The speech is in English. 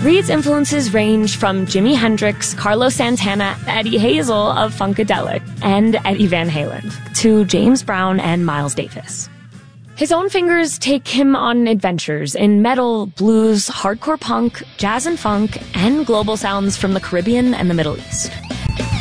Reed's influences range from Jimi Hendrix, Carlos Santana, Eddie Hazel of Funkadelic, and Eddie Van Halen, to James Brown and Miles Davis. His own fingers take him on adventures in metal, blues, hardcore punk, jazz and funk, and global sounds from the Caribbean and the Middle East.